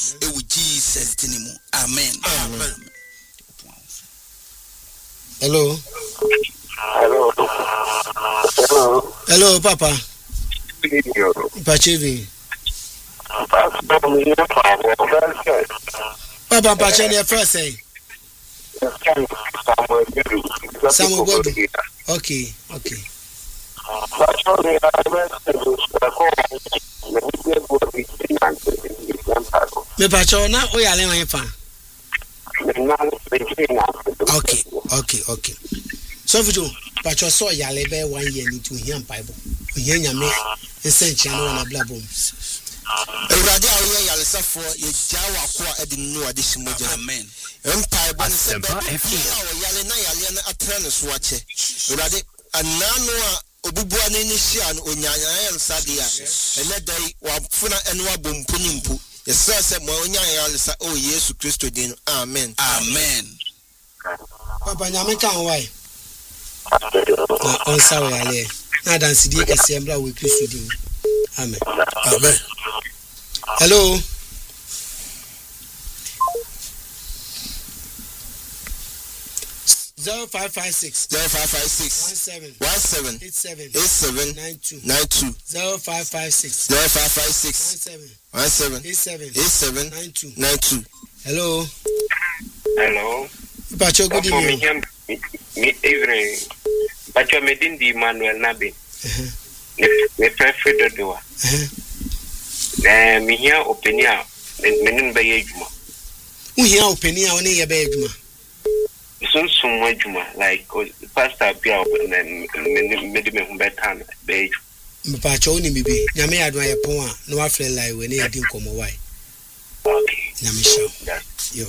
ewu Jesus dinimu. Amen. Amen. Hello. Hello. Hello. Hello, Papa. Pachevi. Papa Pachani at first say. Samuel Bodu. Okay. Me Pacho na o yale wan fa. Okay. So Fujo, Pacho so yale be 1 year ni to hiam Bible. Oye nyame ensenchia no na blabom. Ewurade a wo yale safo ye jawa ko a edi no ade shimoja. Amen. Empire ban se be yale na yale na atra ne so ache. Ewurade anano a obubua ne ni hia no onyanya ensade a ene dai wa funa ene wa bompu nimpu. Yes sir mo onyanya yale sa o Yesu Kristo din. Amen. Papa nyame kan why? Na onsa we yale. Na dance die kese mbra we Kristo din. Amen. Hello. Zero five five six 17 87 92 0556 17 92. Hello. Pacho, good evening. Evening. Pacho Medindi Emmanuel Nabi. Me prefer do. Me here opinion. Menin be ejuma. Who here opinion on ye be ejuma? So ejuma like pastor Pia medi me humbetan be ejuma. Me pacho ni bibi. Nyame adwa ye pon a no afre lie we na yedi nkomo why. Okay. Nyame show. Yo.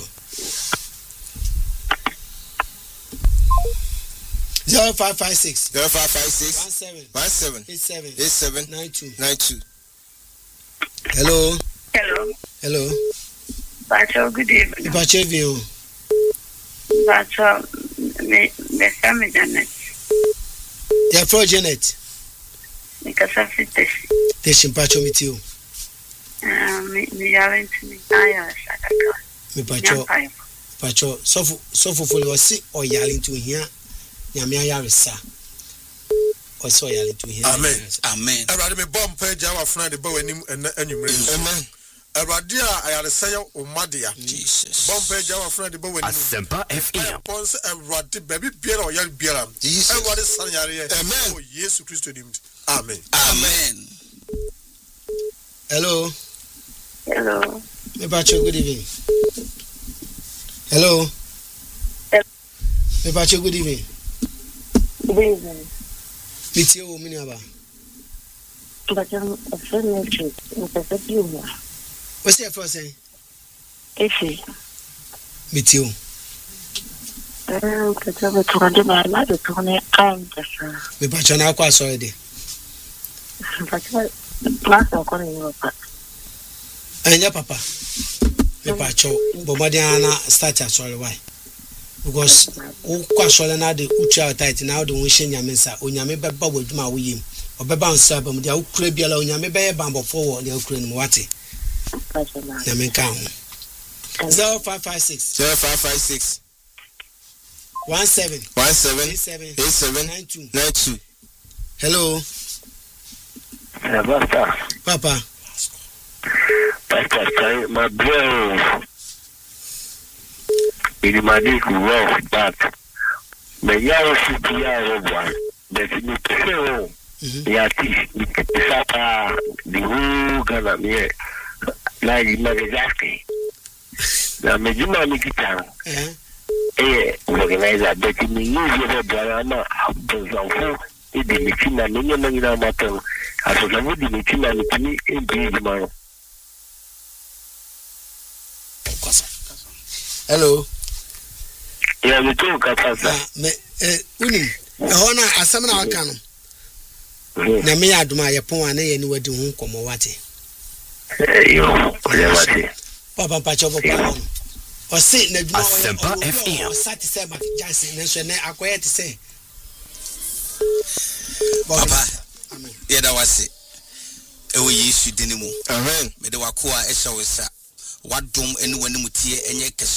0556 17 87 92. Hello. Pacho, good evening. Pacho view. Pacho, me family Janet. Yeah, for Janet. Because I fit this. Teshin Pacho with you. Me aren't me. Me Pacho, so for you see or yelling to here. Nyame ayaresa. Oso yale to here. Amen. Awurade me bomb page our friend the bow enim enumere. Amen. Awurade a ayaresa ye omadea. Jesus. Bomb page our friend the bow enim. Asempa FM. Pons awurade baby biara o yare biara. Jesus. Awurade san yare. Amen. Oh Yesu Kristo dim. Amen. Hello. Me Pacho, good evening. Hello. Me Pacho, good evening. Good evening. Meet you, Miniaba. But I'm a friend of you. What's your first name? Effie. Meet you. Me Pacho, now quite sorry. And your papa. Me Pacho, Bobadiana start sorry why? Because o kwasole na de ucha tight na de won hye nyame nsa onyame beba wadwuma wo yim obeba nsa ba mu de ukura biala onyame be ye bambo forward de ukura no wate nyame kan 0556 17 87 92. Hello. Papa. Pastor, my bro. In my dick rough, but the yellow city one, that you kill the whole Ghana here, like Nagasaki. Now, Majima Nikita, organizer, but in the usual Brahma, it didn't mean a million matter. As a would be meeting and in tomorrow. Hello. Yeah, we talk about Uni, a honor as some now can. Namia do my pon and any way to whom come what Papa Pacho or sit in the Asempa FM. Satisfied Johnson and acquired to say. Papa, yeah, that was it. Ewe Yesu dinimu. Amen. Me de wakoa esha wesa. wadom ene wani mutie enye